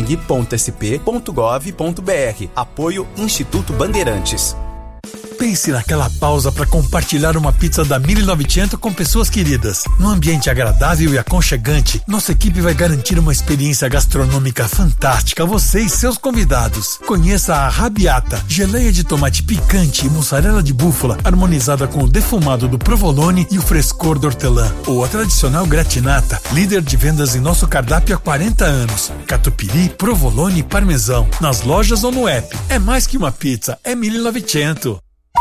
sangue.sp.gov.br. Apoio Instituto Bandeirantes. Pense naquela pausa para compartilhar uma pizza da 1900 com pessoas queridas. Num ambiente agradável e aconchegante, nossa equipe vai garantir uma experiência gastronômica fantástica a você e seus convidados. Conheça a Rabiata, geleia de tomate picante e mussarela de búfala, harmonizada com o defumado do provolone e o frescor do hortelã. Ou a tradicional gratinata, líder de vendas em nosso cardápio há 40 anos. Catupiry, provolone e parmesão. Nas lojas ou no app. É mais que uma pizza, é 1900.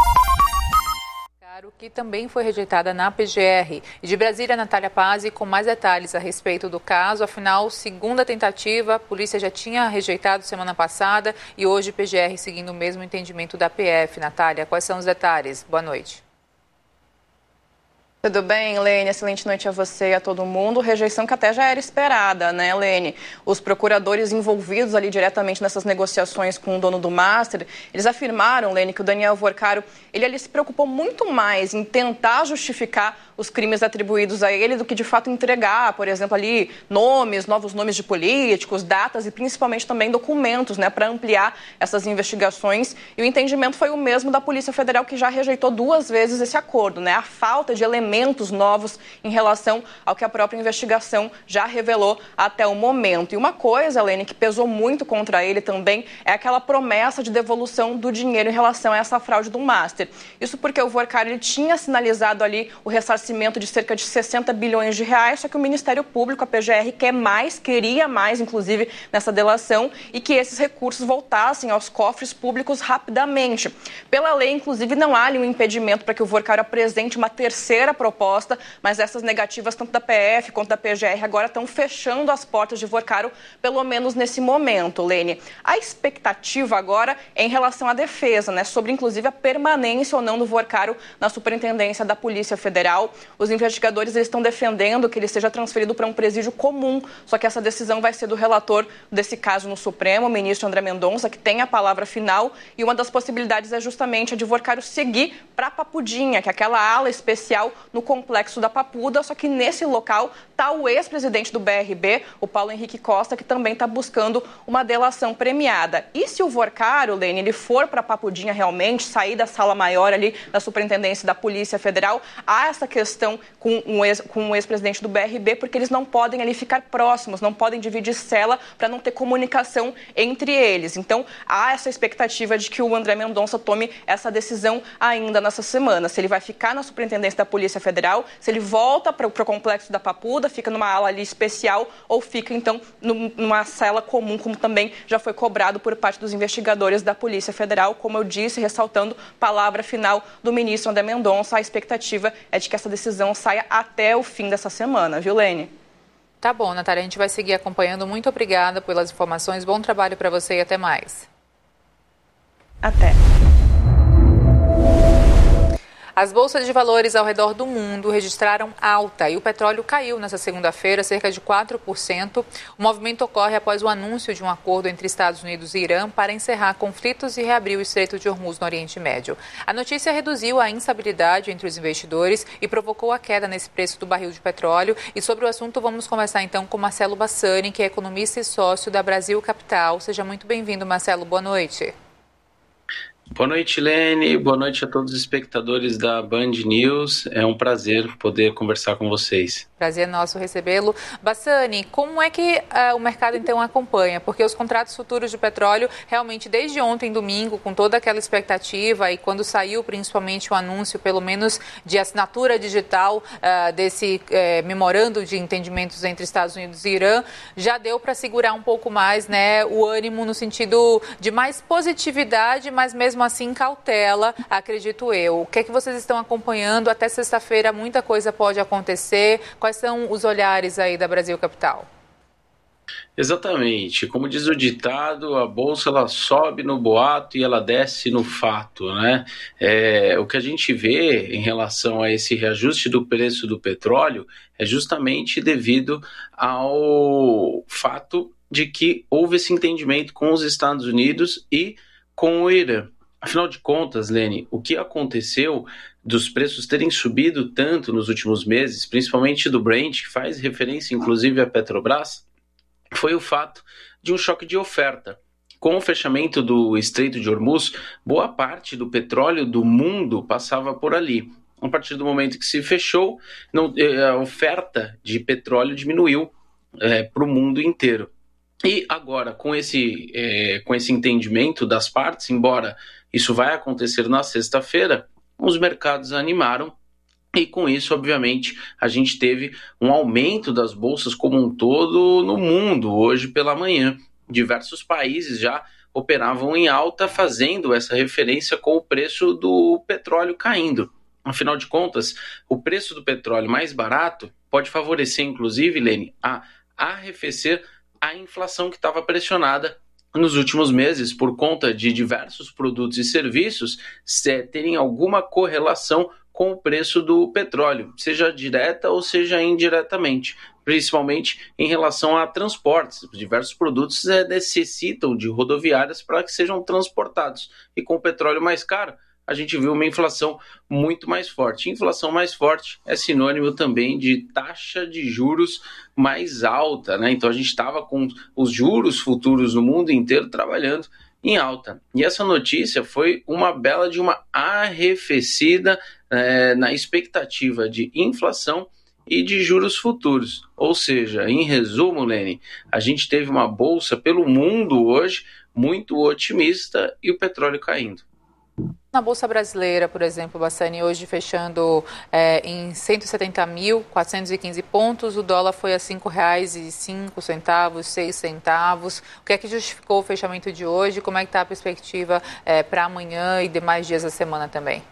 Que também foi rejeitada na PGR. E de Brasília, Natália Pazzi, com mais detalhes a respeito do caso. Afinal, segunda tentativa, a polícia já tinha rejeitado semana passada e hoje PGR seguindo o mesmo entendimento da PF. Natália, quais são os detalhes? Boa noite. Tudo bem, Lene? Excelente noite a você e a todo mundo. Rejeição que até já era esperada, né, Lene? Os procuradores envolvidos ali diretamente nessas negociações com o dono do Master, eles afirmaram, Lene, que o Daniel Vorcaro, ele se preocupou muito mais em tentar justificar os crimes atribuídos a ele do que de fato entregar, por exemplo, ali novos nomes de políticos, datas e principalmente também documentos, né, para ampliar essas investigações. E o entendimento foi o mesmo da Polícia Federal, que já rejeitou 2 vezes esse acordo, né? A falta de elementos novos em relação ao que a própria investigação já revelou até o momento. E uma coisa, Lene, que pesou muito contra ele também é aquela promessa de devolução do dinheiro em relação a essa fraude do Master. Isso porque o Vorcaro ele tinha sinalizado ali o ressarcimento de cerca de 60 bilhões de reais, só que o Ministério Público, a PGR, queria mais, inclusive, nessa delação, e que esses recursos voltassem aos cofres públicos rapidamente. Pela lei, inclusive, não há ali um impedimento para que o Vorcaro apresente uma terceira proposta, mas essas negativas, tanto da PF quanto da PGR, agora estão fechando as portas de Vorcaro, pelo menos nesse momento, Lene. A expectativa agora é em relação à defesa, né, sobre inclusive a permanência ou não do Vorcaro na superintendência da Polícia Federal. Os investigadores eles estão defendendo que ele seja transferido para um presídio comum, só que essa decisão vai ser do relator desse caso no Supremo, o ministro André Mendonça, que tem a palavra final, e uma das possibilidades é justamente a de Vorcaro seguir para a Papudinha, que é aquela ala especial no complexo da Papuda, só que nesse local está o ex-presidente do BRB, o Paulo Henrique Costa, que também está buscando uma delação premiada. E se o Vorcaro, Lene, ele for para a Papudinha realmente, sair da sala maior ali da Superintendência da Polícia Federal, há essa questão com o ex-presidente do BRB, porque eles não podem ali ficar próximos, não podem dividir cela para não ter comunicação entre eles. Então, há essa expectativa de que o André Mendonça tome essa decisão ainda nessa semana. Se ele vai ficar na Superintendência da Polícia Federal, se ele volta para o complexo da Papuda, fica numa ala ali especial ou fica, então, numa cela comum, como também já foi cobrado por parte dos investigadores da Polícia Federal. Como eu disse, ressaltando palavra final do ministro André Mendonça, a expectativa é de que essa decisão saia até o fim dessa semana, viu, Lene? Tá bom, Natália, a gente vai seguir acompanhando. Muito obrigada pelas informações, bom trabalho para você e até mais. Até. As bolsas de valores ao redor do mundo registraram alta e o petróleo caiu nesta segunda-feira, cerca de 4%. O movimento ocorre após o anúncio de um acordo entre Estados Unidos e Irã para encerrar conflitos e reabrir o Estreito de Hormuz no Oriente Médio. A notícia reduziu a instabilidade entre os investidores e provocou a queda nesse preço do barril de petróleo. E sobre o assunto vamos conversar então com Marcelo Bassani, que é economista e sócio da Brasil Capital. Seja muito bem-vindo, Marcelo. Boa noite. Boa noite, Lene. Boa noite a todos os espectadores da Band News. É um prazer poder conversar com vocês. Prazer nosso recebê-lo. Bassani, como é que o mercado então acompanha? Porque os contratos futuros de petróleo, realmente desde ontem, domingo, com toda aquela expectativa e quando saiu principalmente o anúncio, pelo menos de assinatura digital desse memorando de entendimentos entre Estados Unidos e Irã, já deu para segurar um pouco mais, né, o ânimo no sentido de mais positividade, mas mesmo assim cautela, acredito eu. O que é que vocês estão acompanhando? Até sexta-feira muita coisa pode acontecer. Quais são os olhares aí da Brasil Capital? Exatamente. Como diz o ditado, a bolsa ela sobe no boato e ela desce no fato, né? O que a gente vê em relação a esse reajuste do preço do petróleo é justamente devido ao fato de que houve esse entendimento com os Estados Unidos e com o Irã. Afinal de contas, Lene, o que aconteceu dos preços terem subido tanto nos últimos meses, principalmente do Brent, que faz referência inclusive à Petrobras, foi o fato de um choque de oferta. Com o fechamento do Estreito de Hormuz, boa parte do petróleo do mundo passava por ali. A partir do momento que se fechou, a oferta de petróleo diminuiu para o mundo inteiro. E agora, com esse entendimento das partes, embora isso vai acontecer na sexta-feira, os mercados animaram e com isso, obviamente, a gente teve um aumento das bolsas como um todo no mundo hoje pela manhã. Diversos países já operavam em alta, fazendo essa referência com o preço do petróleo caindo. Afinal de contas, o preço do petróleo mais barato pode favorecer, inclusive, Lene, a arrefecer a inflação que estava pressionada nos últimos meses por conta de diversos produtos e serviços terem alguma correlação com o preço do petróleo, seja direta ou seja indiretamente, principalmente em relação a transportes. Diversos produtos necessitam de rodoviárias para que sejam transportados. E com o petróleo mais caro, a gente viu uma inflação muito mais forte. Inflação mais forte é sinônimo também de taxa de juros mais alta, né? Então a gente estava com os juros futuros no mundo inteiro trabalhando em alta. E essa notícia foi uma bela de uma arrefecida na expectativa de inflação e de juros futuros. Ou seja, em resumo, Lene, a gente teve uma bolsa pelo mundo hoje muito otimista e o petróleo caindo. Na Bolsa Brasileira, por exemplo, Bassani, hoje fechando em 170.415 pontos, o dólar foi a R$ 5,05, 6 centavos. O que é que justificou o fechamento de hoje? Como é que está a perspectiva para amanhã e demais dias da semana também?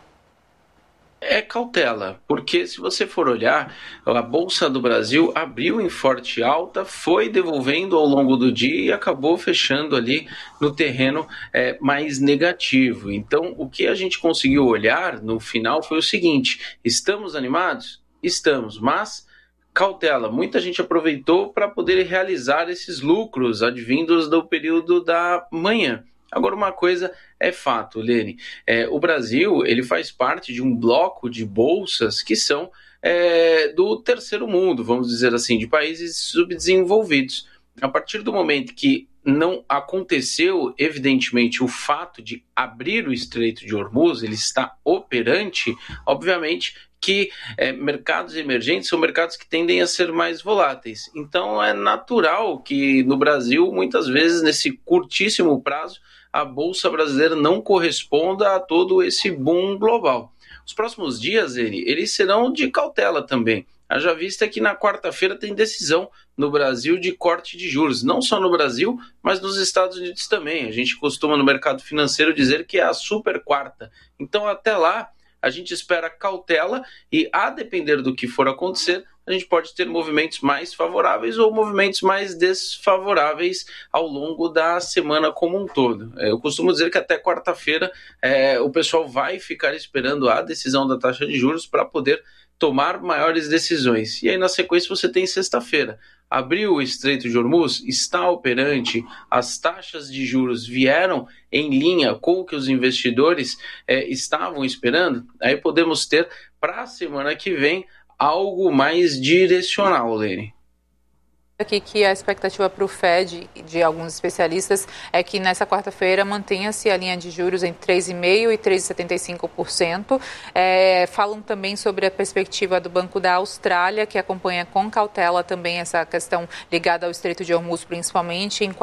É cautela, porque se você for olhar, a Bolsa do Brasil abriu em forte alta, foi devolvendo ao longo do dia e acabou fechando ali no terreno mais negativo. Então, o que a gente conseguiu olhar no final foi o seguinte: estamos animados? Estamos, mas cautela. Muita gente aproveitou para poder realizar esses lucros advindos do período da manhã. Agora, uma coisa é fato, Lene, o Brasil ele faz parte de um bloco de bolsas que são do terceiro mundo, vamos dizer assim, de países subdesenvolvidos. A partir do momento que não aconteceu, evidentemente, o fato de abrir o Estreito de Hormuz, ele está operante, obviamente que mercados emergentes são mercados que tendem a ser mais voláteis. Então é natural que no Brasil, muitas vezes, nesse curtíssimo prazo, a Bolsa Brasileira não corresponda a todo esse boom global. Os próximos dias, eles serão de cautela também. Haja vista que na quarta-feira tem decisão no Brasil de corte de juros, não só no Brasil, mas nos Estados Unidos também. A gente costuma no mercado financeiro dizer que é a super quarta. Então até lá a gente espera cautela e, a depender do que for acontecer, a gente pode ter movimentos mais favoráveis ou movimentos mais desfavoráveis ao longo da semana como um todo. Eu costumo dizer que até quarta-feira o pessoal vai ficar esperando a decisão da taxa de juros para poder tomar maiores decisões. E aí, na sequência, você tem sexta-feira. Abriu o Estreito de Hormuz, está operante, as taxas de juros vieram em linha com o que os investidores estavam esperando, aí podemos ter para a semana que vem algo mais direcional, Lene. Aqui que a expectativa para o Fed, de alguns especialistas, é que nessa quarta-feira mantenha-se a linha de juros entre 3,5% e 3,75%. Falam também sobre a perspectiva do Banco da Austrália, que acompanha com cautela também essa questão ligada ao Estreito de Hormuz, principalmente, em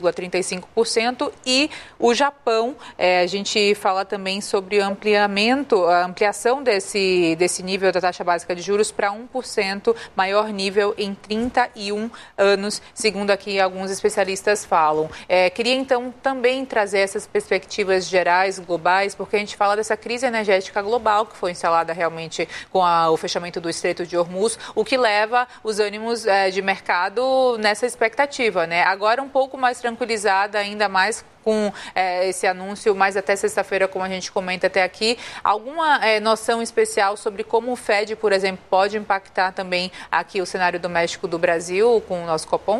4,35%. E o Japão, a gente fala também sobre a ampliação desse nível da taxa básica de juros para 1%, maior nível em 31 anos, segundo aqui alguns especialistas falam. Queria então também trazer essas perspectivas gerais, globais, porque a gente fala dessa crise energética global que foi instalada realmente com o fechamento do Estreito de Hormuz, o que leva os ânimos de mercado nessa expectativa, né? Agora um pouco mais tranquilizada, ainda mais com esse anúncio, mais até sexta-feira, como a gente comenta até aqui. Alguma noção especial sobre como o Fed, por exemplo, pode impactar também aqui o cenário doméstico do Brasil com o nosso Copom?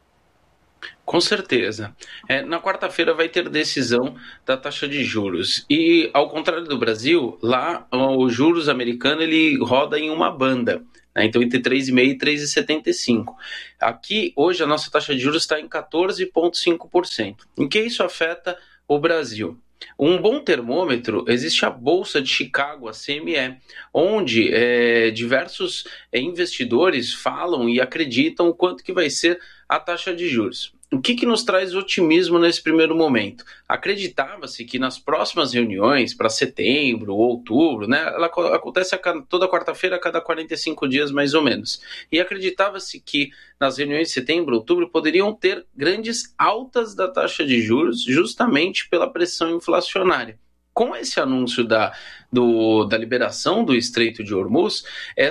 Com certeza. Na quarta-feira vai ter decisão da taxa de juros. E, ao contrário do Brasil, lá o juros americano ele roda em uma banda. né? Então entre 3,5% e 3,75%. Aqui, hoje, a nossa taxa de juros está em 14,5%. Em que isso afeta o Brasil? Um bom termômetro, existe a Bolsa de Chicago, a CME, onde diversos investidores falam e acreditam o quanto que vai ser a taxa de juros. O que nos traz otimismo nesse primeiro momento? Acreditava-se que nas próximas reuniões, para setembro ou outubro, né, ela acontece toda quarta-feira, a cada 45 dias mais ou menos. E acreditava-se que nas reuniões de setembro, outubro, poderiam ter grandes altas da taxa de juros, justamente pela pressão inflacionária. Com esse anúncio da liberação do Estreito de Hormuz,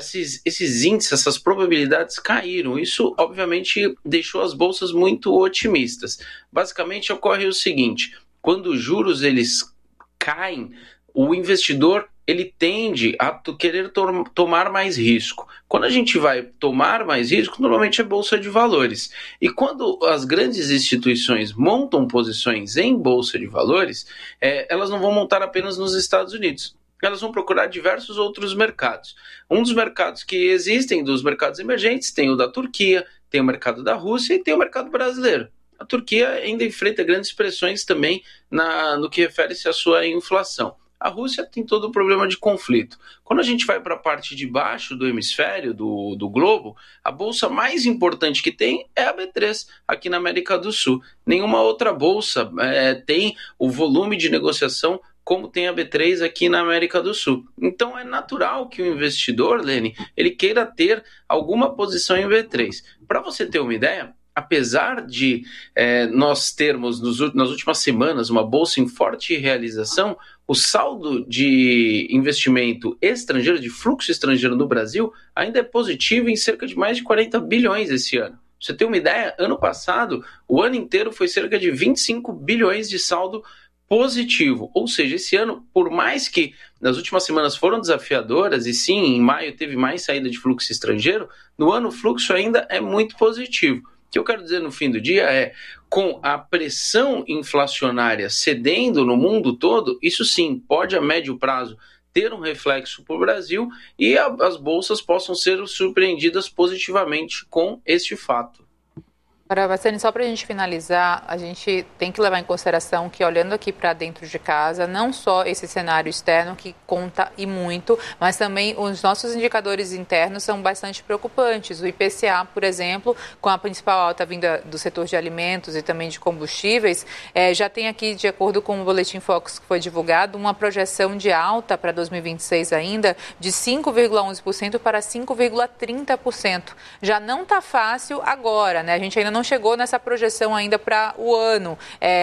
esses índices, essas probabilidades caíram. Isso, obviamente, deixou as bolsas muito otimistas. Basicamente, ocorre o seguinte: quando os juros eles caem, o investidor ele tende a querer tomar mais risco. Quando a gente vai tomar mais risco, normalmente é bolsa de valores. E quando as grandes instituições montam posições em bolsa de valores, elas não vão montar apenas nos Estados Unidos. Elas vão procurar diversos outros mercados. Um dos mercados que existem, dos mercados emergentes, tem o da Turquia, tem o mercado da Rússia e tem o mercado brasileiro. A Turquia ainda enfrenta grandes pressões também no que refere-se à sua inflação. A Rússia tem todo o problema de conflito. Quando a gente vai para a parte de baixo do hemisfério, do globo, a bolsa mais importante que tem é a B3, aqui na América do Sul. Nenhuma outra bolsa tem o volume de negociação como tem a B3 aqui na América do Sul. Então é natural que o investidor, Lene, ele queira ter alguma posição em B3. Para você ter uma ideia, apesar de nós termos nas últimas semanas uma bolsa em forte realização, o saldo de investimento estrangeiro, de fluxo estrangeiro no Brasil, ainda é positivo em cerca de mais de 40 bilhões esse ano. Pra você ter uma ideia, ano passado, o ano inteiro foi cerca de 25 bilhões de saldo positivo. Ou seja, esse ano, por mais que nas últimas semanas foram desafiadoras, e sim, em maio teve mais saída de fluxo estrangeiro, no ano o fluxo ainda é muito positivo. O que eu quero dizer no fim do dia é, com a pressão inflacionária cedendo no mundo todo, isso sim pode a médio prazo ter um reflexo para o Brasil e as bolsas possam ser surpreendidas positivamente com este fato. Agora, Bassani, só para a gente finalizar, a gente tem que levar em consideração que, olhando aqui para dentro de casa, não só esse cenário externo que conta e muito, mas também os nossos indicadores internos são bastante preocupantes. O IPCA, por exemplo, com a principal alta vinda do setor de alimentos e também de combustíveis, já tem aqui, de acordo com o Boletim Focus que foi divulgado, uma projeção de alta para 2026 ainda de 5,11% para 5,30%. Já não está fácil agora, né? A gente ainda não chegou nessa projeção ainda para o ano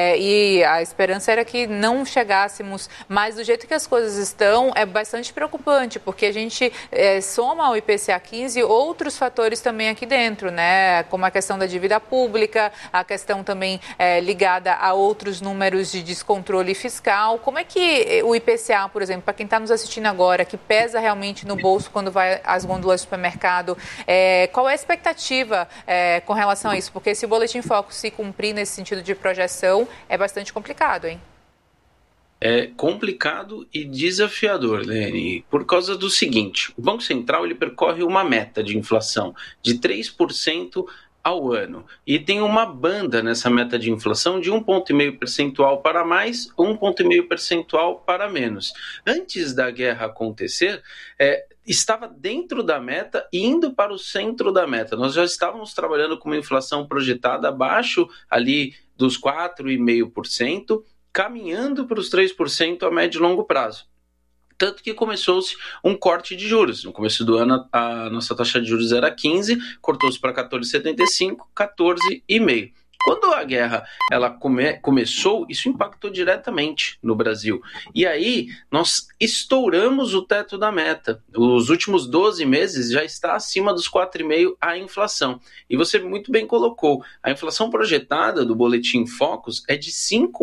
e a esperança era que não chegássemos, mas do jeito que as coisas estão é bastante preocupante, porque a gente soma ao IPCA 15 outros fatores também aqui dentro, né? Como a questão da dívida pública, a questão também ligada a outros números de descontrole fiscal. Como é que o IPCA, por exemplo, para quem está nos assistindo agora, que pesa realmente no bolso quando vai às gôndolas do supermercado, qual é a expectativa com relação a isso? Porque se o Boletim Focus se cumprir nesse sentido de projeção, é bastante complicado, hein? É complicado e desafiador, Lene, por causa do seguinte: o Banco Central ele percorre uma meta de inflação de 3% ao ano e tem uma banda nessa meta de inflação de 1,5 percentual para mais, 1,5 percentual para menos. Antes da guerra acontecer, estava dentro da meta e indo para o centro da meta. Nós já estávamos trabalhando com uma inflação projetada abaixo ali dos 4,5%, caminhando para os 3% a médio e longo prazo. Tanto que começou-se um corte de juros. No começo do ano, a nossa taxa de juros era 15%, cortou-se para 14,75%, 14,5%. Quando a guerra ela começou, isso impactou diretamente no Brasil. E aí, nós estouramos o teto da meta. Os últimos 12 meses já está acima dos 4,5% a inflação. E você muito bem colocou, a inflação projetada do Boletim Focus é de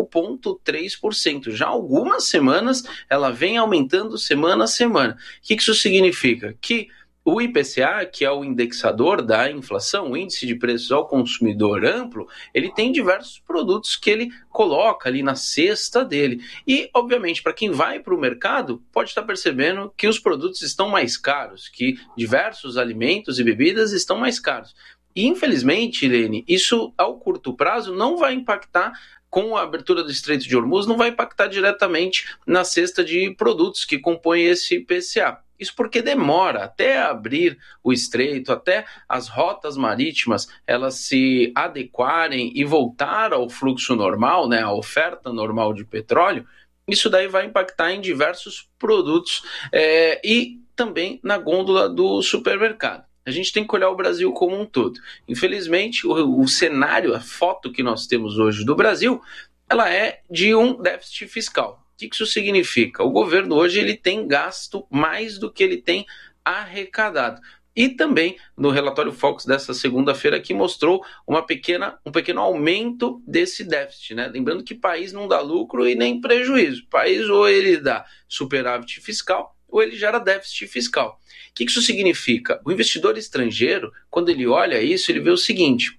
5,3%. Já há algumas semanas, ela vem aumentando semana a semana. O que isso significa? Que o IPCA, que é o indexador da inflação, o índice de preços ao consumidor amplo, ele tem diversos produtos que ele coloca ali na cesta dele. E, obviamente, para quem vai para o mercado, pode estar percebendo que os produtos estão mais caros, que diversos alimentos e bebidas estão mais caros. E, infelizmente, Lene, isso ao curto prazo não vai impactar, com a abertura do Estreito de Hormuz, não vai impactar diretamente na cesta de produtos que compõem esse IPCA. Isso porque demora até abrir o estreito, até as rotas marítimas elas se adequarem e voltar ao fluxo normal, né, a oferta normal de petróleo. Isso daí vai impactar em diversos produtos e também na gôndola do supermercado. A gente tem que olhar o Brasil como um todo. Infelizmente, o cenário, a foto que nós temos hoje do Brasil, ela é de um déficit fiscal. O que isso significa? O governo hoje ele tem gasto mais do que ele tem arrecadado. E também no relatório Focus dessa segunda-feira que mostrou um pequeno aumento desse déficit, né? Lembrando que país não dá lucro e nem prejuízo. O país ou ele dá superávit fiscal ou ele gera déficit fiscal. O que isso significa? O investidor estrangeiro, quando ele olha isso, ele vê o seguinte,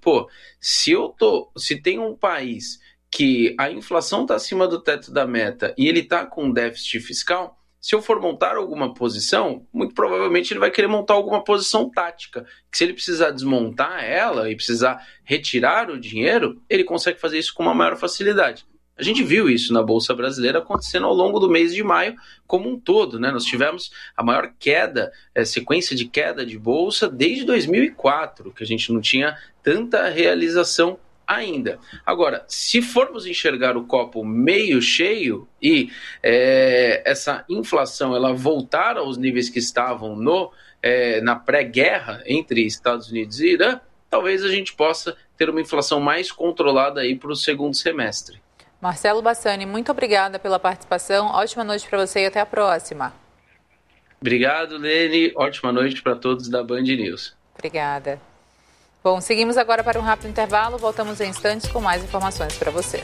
se tem um país que a inflação está acima do teto da meta e ele está com déficit fiscal, se eu for montar alguma posição, muito provavelmente ele vai querer montar alguma posição tática, que se ele precisar desmontar ela e precisar retirar o dinheiro, ele consegue fazer isso com uma maior facilidade. A gente viu isso na Bolsa Brasileira acontecendo ao longo do mês de maio como um todo, né? Nós tivemos a maior sequência de queda de Bolsa desde 2004, que a gente não tinha tanta realização ainda. Agora, se formos enxergar o copo meio cheio e essa inflação ela voltar aos níveis que estavam na pré-guerra entre Estados Unidos e Irã, talvez a gente possa ter uma inflação mais controlada aí para o segundo semestre. Marcelo Bassani, muito obrigada pela participação. Ótima noite para você e até a próxima. Obrigado, Lene. Ótima noite para todos da Band News. Obrigada. Bom, seguimos agora para um rápido intervalo. Voltamos em instantes com mais informações para você.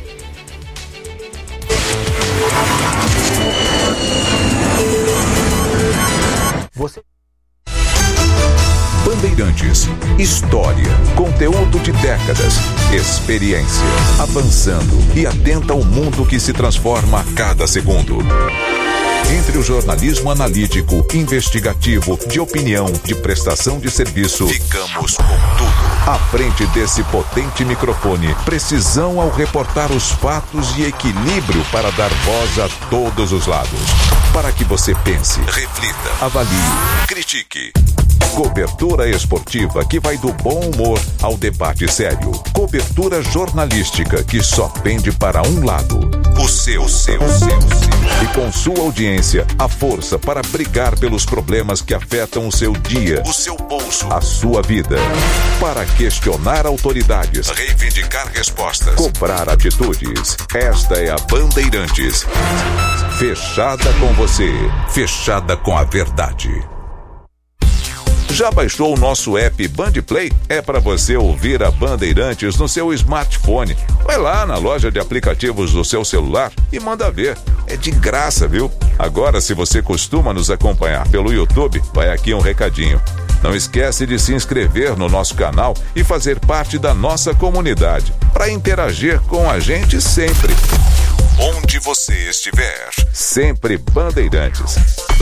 Bandeirantes, história, conteúdo de décadas, experiência, avançando e atenta ao mundo que se transforma a cada segundo. Entre o jornalismo analítico, investigativo, de opinião, de prestação de serviço, ficamos com tudo. À frente desse potente microfone, precisão ao reportar os fatos e equilíbrio para dar voz a todos os lados. Para que você pense, reflita, avalie, critique. Cobertura esportiva que vai do bom humor ao debate sério. Cobertura jornalística que só pende para um lado. O seu. E com sua audiência, a força para brigar pelos problemas que afetam o seu dia, o seu bolso, a sua vida. Para questionar autoridades, reivindicar respostas, cobrar atitudes. Esta é a Bandeirantes. Fechada com você, fechada com a verdade. Já baixou o nosso app Bandplay? É para você ouvir a Bandeirantes no seu smartphone. Vai lá na loja de aplicativos do seu celular e manda ver. É de graça, viu? Agora, se você costuma nos acompanhar pelo YouTube, vai aqui um recadinho. Não esquece de se inscrever no nosso canal e fazer parte da nossa comunidade, para interagir com a gente sempre. Onde você estiver, sempre Bandeirantes.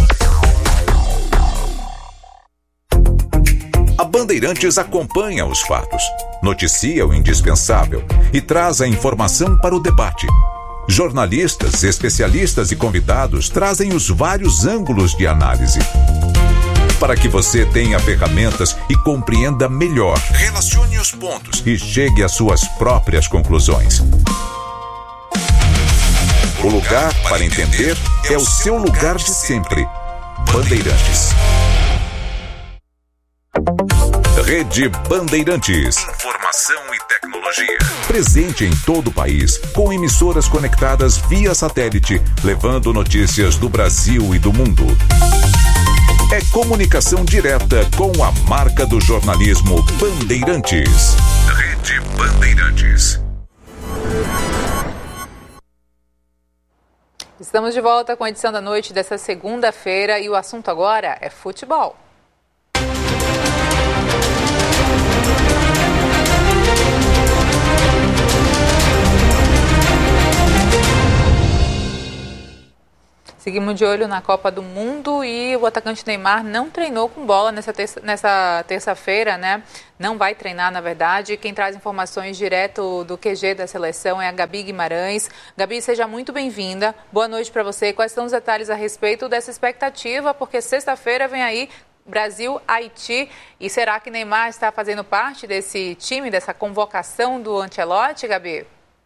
A Bandeirantes acompanha os fatos, noticia o indispensável e traz a informação para o debate. Jornalistas, especialistas e convidados trazem os vários ângulos de análise. Para que você tenha ferramentas e compreenda melhor, relacione os pontos e chegue às suas próprias conclusões. O lugar para entender é o seu lugar de sempre. Bandeirantes. Rede Bandeirantes. Informação e tecnologia. Presente em todo o país, com emissoras conectadas via satélite, levando notícias do Brasil e do mundo. É comunicação direta com a marca do jornalismo Bandeirantes. Rede Bandeirantes. Estamos de volta com a edição da noite dessa segunda-feira e o assunto agora é futebol. Seguimos de olho na Copa do Mundo e o atacante Neymar não treinou com bola nessa terça-feira, né? Não vai treinar, na verdade. Quem traz informações direto do QG da seleção é a Gabi Guimarães. Gabi, seja muito bem-vinda. Boa noite para você. Quais são os detalhes a respeito dessa expectativa? Porque sexta-feira vem aí Brasil-Haiti. E será que Neymar está fazendo parte desse time, dessa convocação do Ancelotti, Gabi?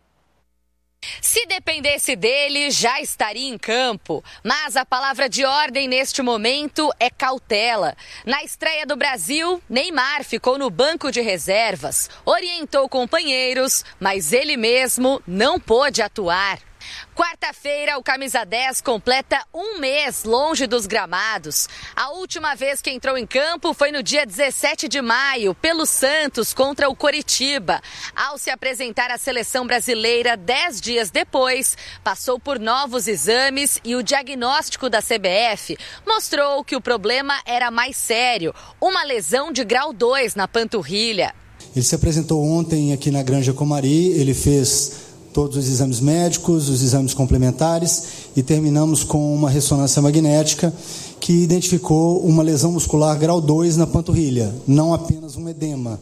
Se dependesse dele, já estaria em campo. Mas a palavra de ordem neste momento é cautela. Na estreia do Brasil, Neymar ficou no banco de reservas, orientou companheiros, mas ele mesmo não pôde atuar. Quarta-feira, o camisa 10 completa um mês longe dos gramados. A última vez que entrou em campo foi no dia 17 de maio, pelo Santos contra o Coritiba. Ao se apresentar à seleção brasileira 10 dias depois, passou por novos exames e o diagnóstico da CBF mostrou que o problema era mais sério, uma lesão de grau 2 na panturrilha. Ele se apresentou ontem aqui na Granja Comari, ele fez todos os exames médicos, os exames complementares e terminamos com uma ressonância magnética que identificou uma lesão muscular grau 2 na panturrilha, não apenas um edema.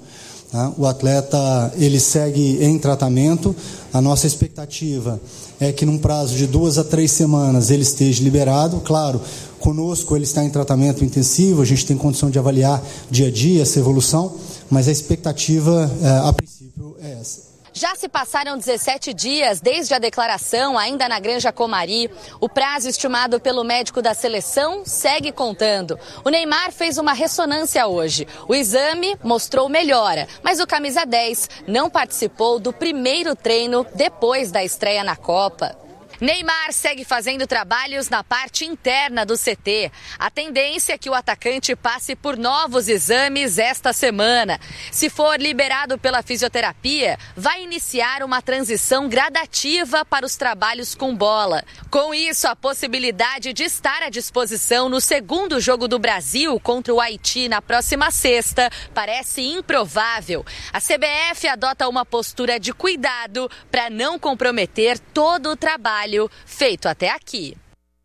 O atleta ele segue em tratamento. A nossa expectativa é que num prazo de 2 a 3 semanas ele esteja liberado. Claro, conosco ele está em tratamento intensivo, a gente tem condição de avaliar dia a dia essa evolução, mas a expectativa a princípio é essa. Já se passaram 17 dias desde a declaração, ainda na Granja Comari. O prazo estimado pelo médico da seleção segue contando. O Neymar fez uma ressonância hoje. O exame mostrou melhora, mas o camisa 10 não participou do primeiro treino depois da estreia na Copa. Neymar segue fazendo trabalhos na parte interna do CT. A tendência é que o atacante passe por novos exames esta semana. Se for liberado pela fisioterapia, vai iniciar uma transição gradativa para os trabalhos com bola. Com isso, a possibilidade de estar à disposição no segundo jogo do Brasil contra o Haiti na próxima sexta parece improvável. A CBF adota uma postura de cuidado para não comprometer todo o trabalho feito até aqui.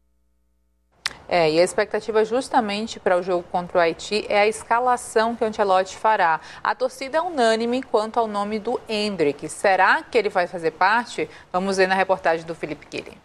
E a expectativa justamente para o jogo contra o Haiti é a escalação que o Ancelotti fará. A torcida é unânime quanto ao nome do Endrick. Será que ele vai fazer parte? Vamos ver na reportagem do Felipe Killing.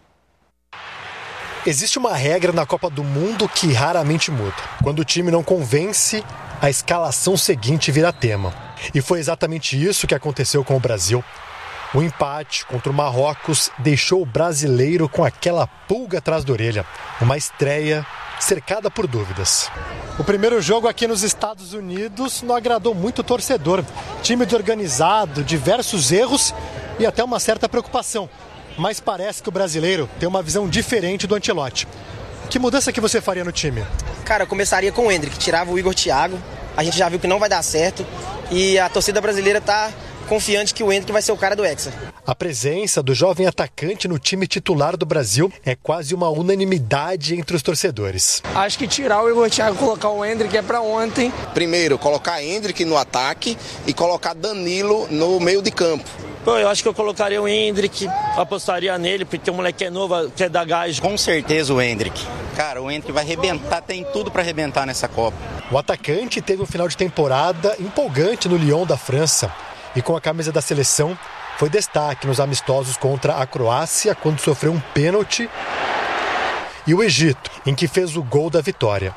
Existe uma regra na Copa do Mundo que raramente muda. Quando o time não convence, a escalação seguinte vira tema. E foi exatamente isso que aconteceu com o Brasil. O empate contra o Marrocos deixou o brasileiro com aquela pulga atrás da orelha. Uma estreia cercada por dúvidas. O primeiro jogo aqui nos Estados Unidos não agradou muito o torcedor. Time desorganizado, diversos erros e até uma certa preocupação. Mas parece que o brasileiro tem uma visão diferente do Ancelotti. Que mudança que você faria no time? Cara, eu começaria com o Endrick, tirava o Igor Thiago. A gente já viu que não vai dar certo e a torcida brasileira está confiante que o Endrick vai ser o cara do Hexa. A presença do jovem atacante no time titular do Brasil é quase uma unanimidade entre os torcedores. Acho que tirar o Igor Thiago e colocar o Endrick é para ontem. Primeiro, colocar Endrick no ataque e colocar Danilo no meio de campo. Eu acho que eu colocaria o Endrick, apostaria nele, porque o moleque é novo, quer dar gás. Com certeza o Endrick. Cara, o Endrick vai arrebentar, tem tudo para arrebentar nessa Copa. O atacante teve um final de temporada empolgante no Lyon da França. E com a camisa da seleção, foi destaque nos amistosos contra a Croácia, quando sofreu um pênalti, e o Egito, em que fez o gol da vitória.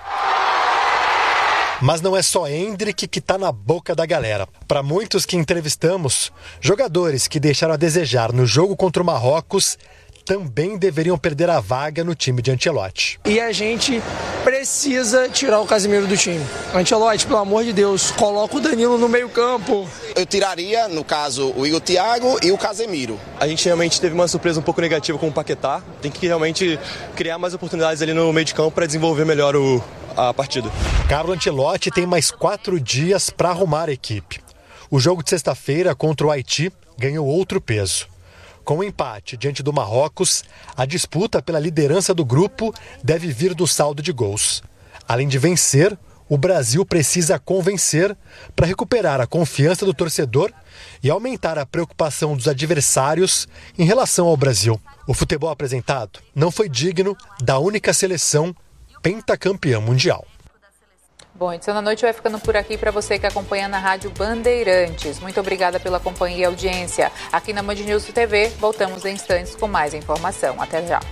Mas não é só Endrick que está na boca da galera. Para muitos que entrevistamos, jogadores que deixaram a desejar no jogo contra o Marrocos também deveriam perder a vaga no time de Ancelotti. E a gente precisa tirar o Casemiro do time. Ancelotti, pelo amor de Deus, coloca o Danilo no meio campo. Eu tiraria, no caso, o Igor Thiago e o Casemiro. A gente realmente teve uma surpresa um pouco negativa com o Paquetá. Tem que realmente criar mais oportunidades ali no meio de campo para desenvolver melhor a partida. Carlo Ancelotti tem mais 4 dias para arrumar a equipe. O jogo de sexta-feira contra o Haiti ganhou outro peso. Com o empate diante do Marrocos, a disputa pela liderança do grupo deve vir do saldo de gols. Além de vencer, o Brasil precisa convencer para recuperar a confiança do torcedor e aumentar a preocupação dos adversários em relação ao Brasil. O futebol apresentado não foi digno da única seleção pentacampeã mundial. Bom, a edição da noite vai ficando por aqui para você que acompanha na Rádio Bandeirantes. Muito obrigada pela companhia e audiência. Aqui na Band News TV, voltamos em instantes com mais informação. Até já.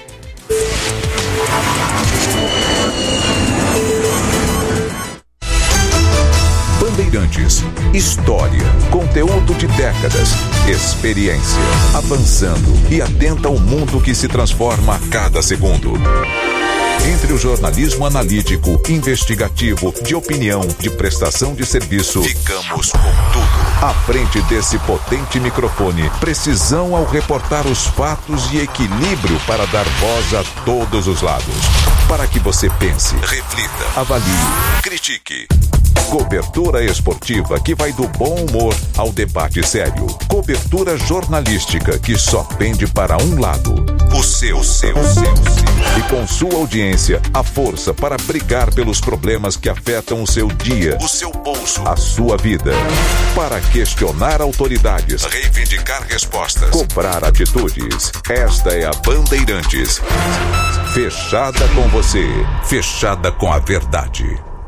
Bandeirantes. História, conteúdo de décadas, experiência, avançando e atenta ao mundo que se transforma a cada segundo. Entre o jornalismo analítico, investigativo, de opinião, de prestação de serviço, ficamos com tudo. À frente desse potente microfone, precisão ao reportar os fatos e equilíbrio para dar voz a todos os lados. Para que você pense, reflita, avalie, critique. Cobertura esportiva que vai do bom humor ao debate sério. Cobertura jornalística que só pende para um lado. O seu. E com sua audiência, a força para brigar pelos problemas que afetam o seu dia, o seu bolso, a sua vida. Para questionar autoridades, reivindicar respostas, cobrar atitudes. Esta é a Bandeirantes. Fechada com você, fechada com a verdade.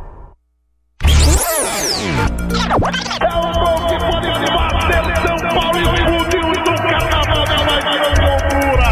É o gol que pode bater São Paulo e explodiu do Carnaval da loucura.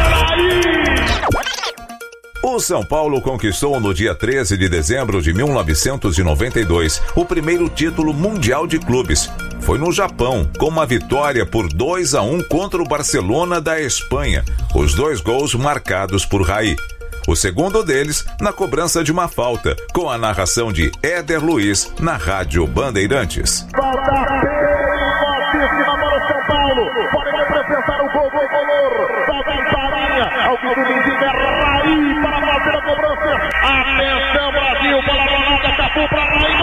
O São Paulo conquistou no dia 13 de dezembro de 1992 o primeiro título mundial de clubes. Foi no Japão, com uma vitória por 2-1 contra o Barcelona da Espanha. Os 2 gols marcados por Raí. O segundo deles na cobrança de uma falta, com a narração de Éder Luiz na Rádio Bandeirantes. Falta perigosíssima para o São Paulo. Pode representar o gol do Golor. Falta em farinha. Ao que tudo indica, Raí para fazer a cobrança. Atenção, Brasil, bola rolada, Capu para Raí.